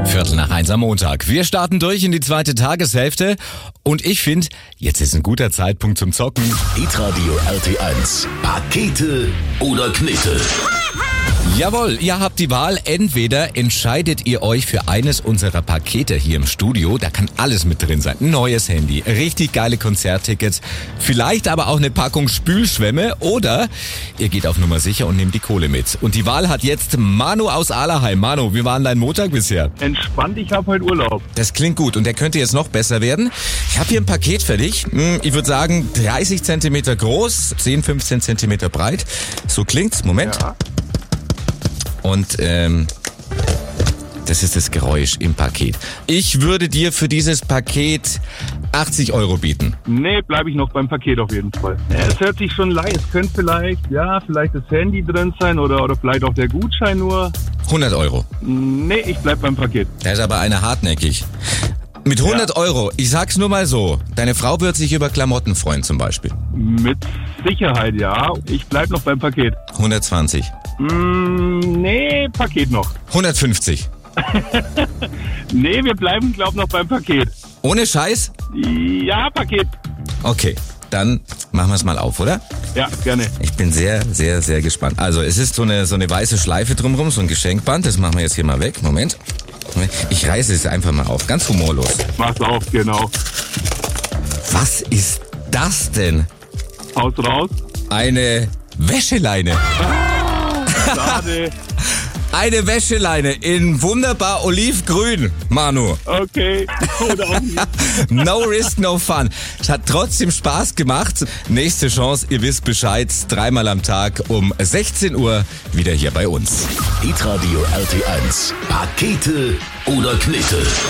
7:15 am Montag. Wir starten durch in die zweite Tageshälfte und ich finde, jetzt ist ein guter Zeitpunkt zum Zocken. Hitradio RT1. Pakete oder Knete? Jawohl, ihr habt die Wahl. Entweder entscheidet ihr euch für eines unserer Pakete hier im Studio. Da kann alles mit drin sein. Ein neues Handy, richtig geile Konzerttickets, vielleicht aber auch eine Packung Spülschwämme. Oder ihr geht auf Nummer sicher und nehmt die Kohle mit. Und die Wahl hat jetzt Manu aus Allerheim. Manu, wie war denn dein Montag bisher? Entspannt, ich habe heute Urlaub. Das klingt gut und der könnte jetzt noch besser werden. Ich habe hier ein Paket für dich. Ich würde sagen 30 Zentimeter groß, 10, 15 Zentimeter breit. So klingt's. Moment. Ja. Und das ist das Geräusch im Paket. Ich würde dir für dieses Paket 80 Euro bieten. Nee, bleibe ich noch beim Paket auf jeden Fall. Es hört sich schon leicht. Es könnte vielleicht das Handy drin sein oder vielleicht auch der Gutschein nur. 100 Euro. Nee, ich bleib beim Paket. Da ist aber einer hartnäckig. Mit 100 Euro, ich sag's nur mal so, deine Frau wird sich über Klamotten freuen zum Beispiel. Mit Sicherheit, ja. Ich bleib noch beim Paket. 120. Nee, Paket noch. 150. Nee, wir bleiben, glaub noch beim Paket. Ohne Scheiß? Ja, Paket. Okay, dann machen wir es mal auf, oder? Ja, gerne. Ich bin sehr, sehr, sehr gespannt. Also es ist so eine weiße Schleife drumherum, so ein Geschenkband. Das machen wir jetzt hier mal weg. Moment. Ich reiße es einfach mal auf. Ganz humorlos. Mach's auf, genau. Was ist das denn? Haus raus. Eine Wäscheleine. Schade. Eine Wäscheleine in wunderbar olivgrün, Manu. Okay. Oder auch nicht. No risk, no fun. Es hat trotzdem Spaß gemacht. Nächste Chance, ihr wisst Bescheid, 3-mal am Tag um 16 Uhr wieder hier bei uns. Hitradio RT1. Pakete oder Knete?